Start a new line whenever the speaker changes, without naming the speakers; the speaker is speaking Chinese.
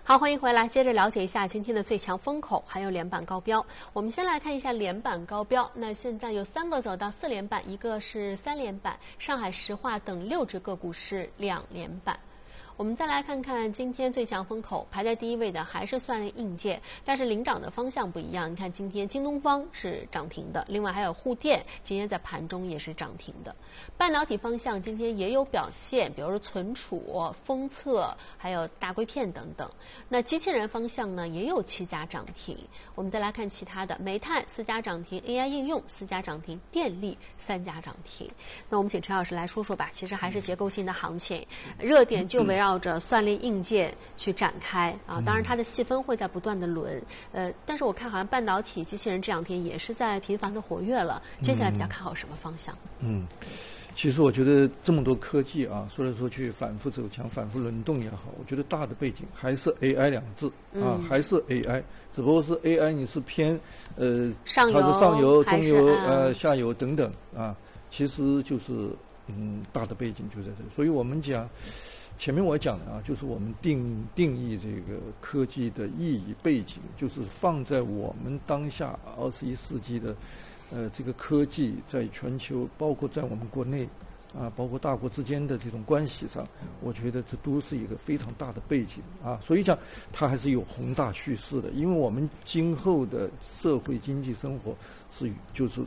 好，欢迎回来，接着了解一下今天的最强风口，还有连板高标。我们先来看一下连板高标，那现在有3个走到4连板，一个是3连板，上海石化等6只个股是2连板。我们再来看看今天最强风口，排在第一位的还是算力硬件，但是领涨的方向不一样。你看今天京东方是涨停的，另外还有沪电今天在盘中也是涨停的。半导体方向今天也有表现，比如说存储、封测，还有大硅片等等。那机器人方向呢也有7家涨停。我们再来看其他的，煤炭4家涨停 ，AI 应用4家涨停，电力3家涨停。那我们请陈老师来说说吧，其实还是结构性的行情，热点就围绕着算力硬件去展开啊，当然它的细分会在不断的轮，但是我看好像半导体、机器人这2天也是在频繁的活跃了，接下来比较看好什么方向？
其实我觉得这么多科技啊，说来说去反复走强、反复轮动也好，我觉得大的背景还是 AI 2字啊，还是 AI， 只不过是 AI 你是偏
上游、
它是上游、中游、下游等等啊，其实就是大的背景就在这里，所以我们讲。前面我讲的啊，就是我们定义这个科技的意义背景，就是放在我们当下21世纪的，这个科技在全球，包括在我们国内，啊，包括大国之间的这种关系上，我觉得这都是一个非常大的背景啊。所以讲，它还是有宏大叙事的，因为我们今后的社会经济生活就是